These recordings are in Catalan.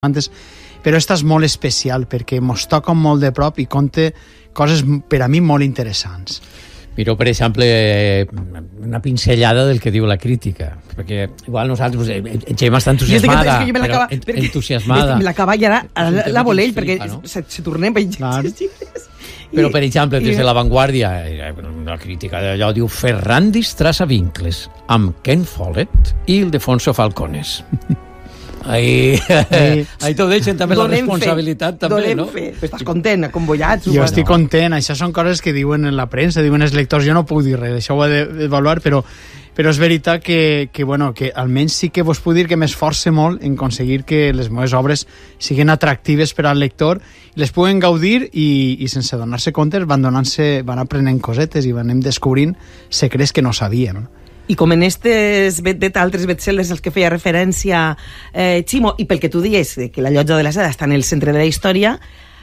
antes, però esta és molt especial perquè mos toca molt de prop i conta coses per a mi molt interessants. Mireu, per exemple, una pinzellada del que diu la crítica, perquè igual nosaltres Gemma està entusiasmada, però entusiasmada. Me l'acaba i ara la vol ell, perquè se tornem a Però, per exemple, des de La Vanguardia, la crítica d'allò diu Ferrandis traça vincles amb Ken Follett i Ildefonso Falcones. Ahí t'ho deixen també la responsabilitat també, no? Estàs content, convollat. Jo estic content, això són coses que diuen en la premsa, diuen els lectors, jo no puc dir res, això ho he d'avaluar, però és veritat que almenys sí que vos puc dir que m'esforce molt en aconseguir que les meves obres siguin atractives per al lector, les puguen gaudir i sense donar-se compte van aprenent cosetes i van descobrint secrets que no sabien, no? I com en estes altres bestsellers als que feia referència Ximo, i pel que tu dius, que la Llotja de la Seda està en el centre de la història,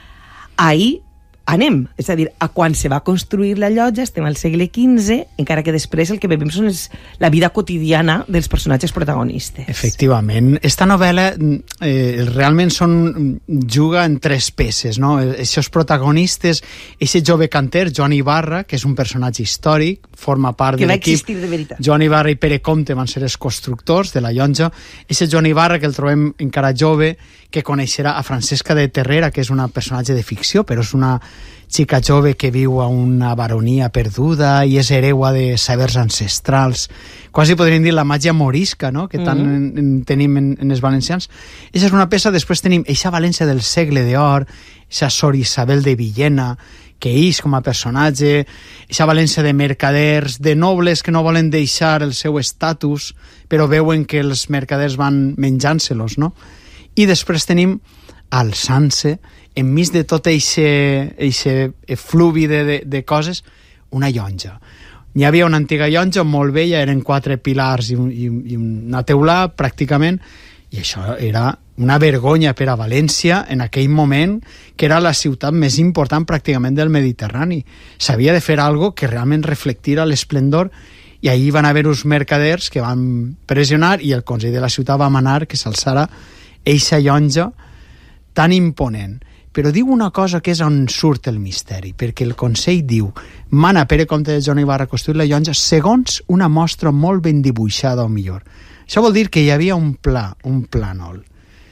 ahir anem. És a dir, a quan se va construir la llotja, estem al segle XV, encara que després el que veiem són la vida quotidiana dels personatges protagonistes. Efectivament. Esta novel·la realment juga en tres peces, no? Aquests protagonistes, aquest jove canter, Joan Ibarra, que és un personatge històric, forma part de l'equip. Que va existir de veritat. Joan Ibarra i Pere Comte van ser els constructors de la llotja. Aquest Joan Ibarra, que el trobem encara jove, que coneixerà a Francesca de Terrera, que és una personatge de ficció, però és una xica jove que viu a una baronia perduda i és hereua de sabers ancestrals. Quasi podríem dir la màgia morisca, no?, que tant tenim en els valencians. Aquesta és una peça. Després tenim eixa València del segle d'or, eixa Sor Isabel de Villena, que ix com a personatge, eixa València de mercaders, de nobles que no volen deixar el seu estatus, però veuen que els mercaders van menjant-se-los, no? I després tenim alçant-se, enmig de tot eixe fluvi de coses, una llotja. Hi havia una antiga llotja molt vella, eren 4 pilars i una teulà, pràcticament, i això era una vergonya per a València en aquell moment, que era la ciutat més important pràcticament del Mediterrani. S'havia de fer alguna cosa que realment reflectira l'esplendor, i ahir van haver uns mercaders que van pressionar i el Consell de la ciutat va manar que s'alçara eixa llotja tan imponent. Però diu una cosa que és on surt el misteri, perquè el Consell diu mana Pere Comte de Joan Ibarra construir la llotja segons una mostra molt ben dibuixada o millor. Això vol dir que hi havia un plànol.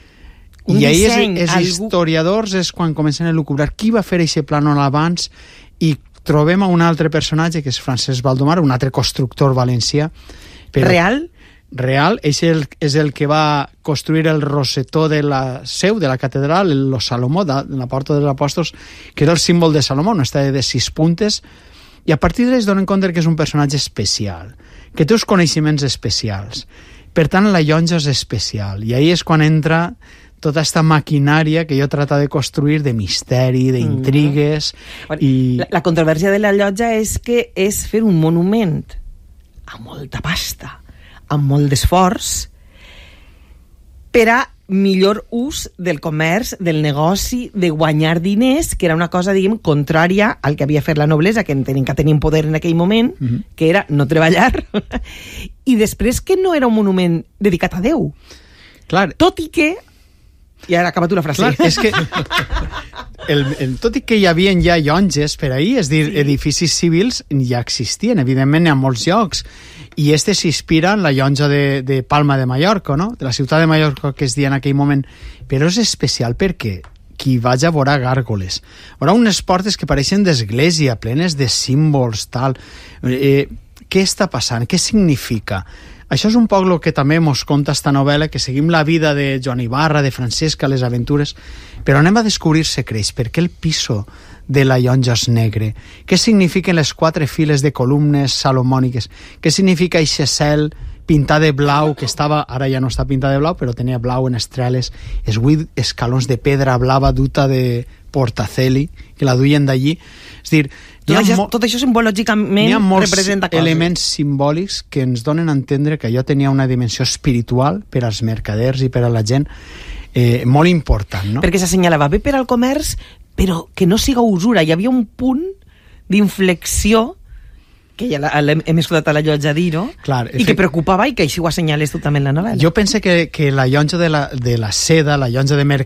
I ahir els historiadors és quan comencen a elucubrar qui va fer aquest plànol abans, i trobem a un altre personatge que és Francesc Baldomar, un altre constructor valencià. Real, és el que va construir el rosetó de la seu, de la catedral, el Salomó, de la Porta dels Apòstols, que era el símbol de Salomó, una estàtua de 6 puntes, i a partir d'ells donen compte que és un personatge especial, que té uns coneixements especials. Per tant, la llotja és especial, i ahir és quan entra tota aquesta maquinària que jo trata de construir de misteri, d'intrigues. La controvèrsia de la llotja és que és fer un monument a molta pasta, amb molt d'esforç, per a millor ús del comerç, del negoci, de guanyar diners, que era una cosa, diguem, contrària al que havia fet la noblesa, que tenien poder en aquell moment, que era no treballar, i després que no era un monument dedicat a Déu. Clar. Tot i que... I ara acaba tu la frase. Clar, és que tot i que hi havia ja llotges per ahir, és dir, edificis civils ja existien, evidentment hi ha molts llocs, i s'inspira en la llotja de Palma de Mallorca, no?, de la ciutat de Mallorca, que es deia en aquell moment, però és especial perquè qui vaig a veure gàrgoles, veurà unes portes que pareixen d'església, plenes de símbols, tal. Què està passant? Què significa? Això és un poc el que també mos conta esta novel·la, que seguim la vida de Joan Ibarra, de Francesca, les aventures, però anem a descobrir secrets. Per què el piso de la llotja és negre? Què signifiquen les 4 files de columnes salomòniques? Què significa aquest cel pintat de blau, que estava, ara ja no està pintat de blau, però tenia blau en estreles, els 8 escalons de pedra blava duta de Portaceli, que la duien d'allí. És dir, tot això simbològicament representa coses. Hi ha molts elements simbòlics que ens donen a entendre que allò tenia una dimensió espiritual per als mercaders i per a la gent molt important, no? Perquè s'assenyalava bé per al comerç, però que no siga usura. Hi havia un punt d'inflexió que ja hem escoltat a la llotja dir-ho, i que preocupava i que així ho assenyales tu també en la novel·la. Jo pense que la llotja de la seda, la llotja de